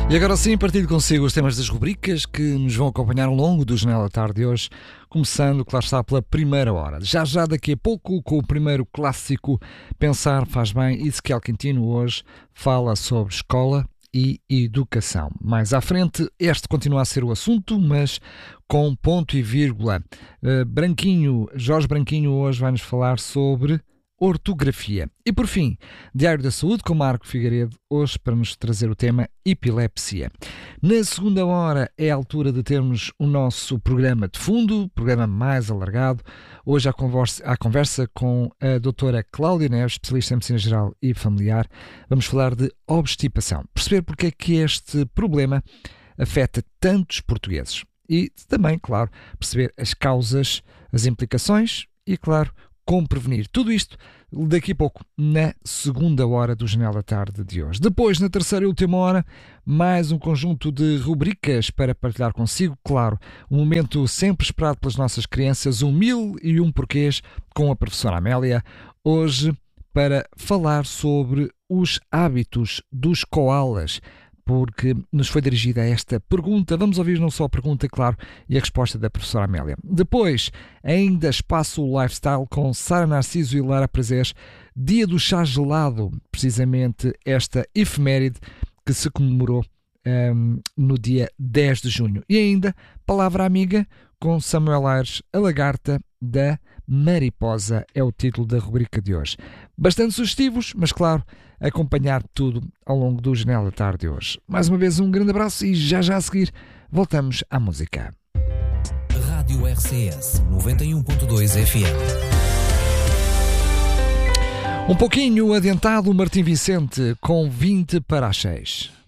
E agora sim, partilho consigo os temas das rubricas que nos vão acompanhar ao longo do Janela da Tarde de hoje, começando, claro está, pela primeira hora. Já daqui a pouco, com o primeiro clássico Pensar Faz Bem, Ezequiel Quintino hoje fala sobre escola e educação. Mais à frente, este continua a ser o assunto, mas com ponto e vírgula. Jorge Branquinho hoje vai-nos falar sobre ortografia. E por fim, Diário da Saúde com Marco Figueiredo, hoje para nos trazer o tema epilepsia. Na segunda hora é a altura de termos o nosso programa de fundo, programa mais alargado. Hoje há conversa com a doutora Cláudia Neves, especialista em medicina geral e familiar. Vamos falar de obstipação, perceber porque é que este problema afeta tantos portugueses. E também, claro, perceber as causas, as implicações e, claro, como prevenir. Tudo isto daqui a pouco, na segunda hora do Janela da Tarde de hoje. Depois, na terceira e última hora, mais um conjunto de rubricas para partilhar consigo. Claro, um momento sempre esperado pelas nossas crianças, o 1001 Porquês, com a professora Amélia. Hoje, para falar sobre os hábitos dos koalas, porque nos foi dirigida esta pergunta. Vamos ouvir não só a pergunta, claro, e a resposta da professora Amélia. Depois, ainda Espaço Lifestyle com Sara Narciso e Lara Prazeres, Dia do Chá Gelado, precisamente esta efeméride que se comemorou no dia 10 de junho. E ainda, Palavra Amiga com Samuel Aires, a lagarta da mariposa, é o título da rubrica de hoje. Bastante sugestivos, mas claro, acompanhar tudo ao longo do Janela da Tarde de hoje. Mais uma vez um grande abraço e já a seguir voltamos à música. Rádio RCS 91.2 FM. Um pouquinho adiantado, Martim Vicente com 20 para as 6.